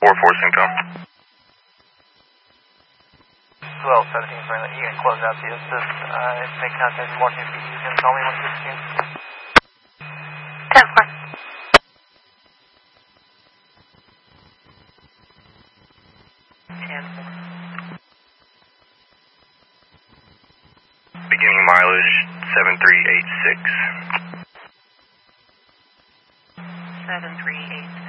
4-4 Syncom. 12-17 friendly. You can close out the assist. Make contact with Washington DC. You can call me when you can. 10-4. Beginning mileage 7386. 7386.